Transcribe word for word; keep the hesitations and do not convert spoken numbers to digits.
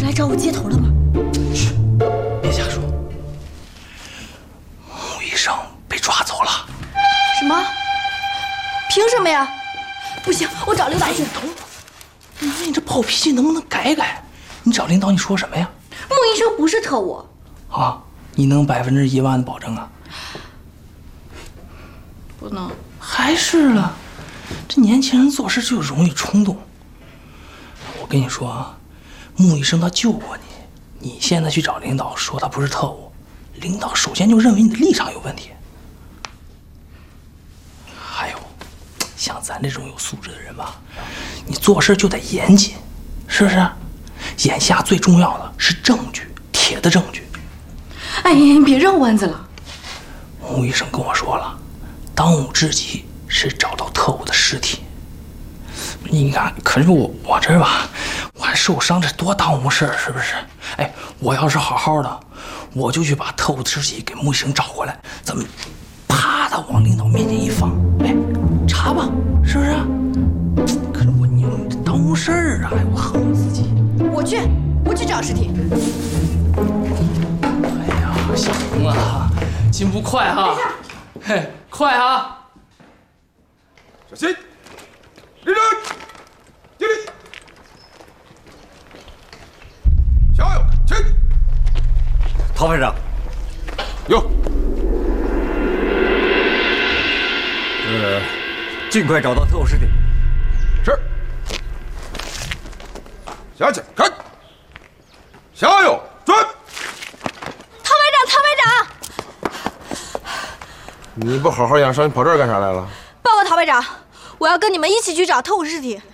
来找我接头的吗？ 嘘，别瞎说。穆医生被抓走了。 什么？凭什么呀？不行，我找领导去。 等会儿，你这暴脾气能不能改改？你找领导你说什么呀？ 穆医生不是特务。 啊，你能百分之一万的保证啊？ 不能。 还是了，这年轻人做事就容易冲动。我跟你说啊，穆医生他救过你，你现在去找领导说他不是特务，领导首先就认为你的立场有问题。还有，像咱这种有素质的人吧，你做事就得严谨，是不是？眼下最重要的是证据，铁的证据。 哎呀，你别绕弯子了。 穆医生跟我说了，当务之急是找到特务的尸体。你看，可是我我这吧，我还受伤，这多耽误事儿，是不是？哎，我要是好好的，我就去把特务的尸体给穆医生找回来，咱们啪的往领导面前一放，哎，查吧，是不是？可是我你这耽误事儿啊！哎，我恨我自己。 我去，我去找尸体。 哎呀，行啊，进步快哈！嘿，快哈！ 小心！立正！敬礼！小友，请。 陶排长。 有。 呃，尽快找到特务尸体。 是。向前看。小友，准。 陶排长，陶排长， 你不好好养伤，你跑这儿干啥来了？ 报告陶排长，我要跟你们一起去找特务尸体。